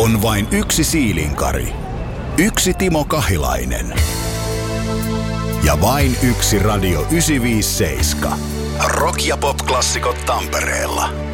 On vain yksi Siilinkari, yksi Timo Kahilainen ja vain yksi Radio 957. Rock- ja pop-klassikot Tampereella.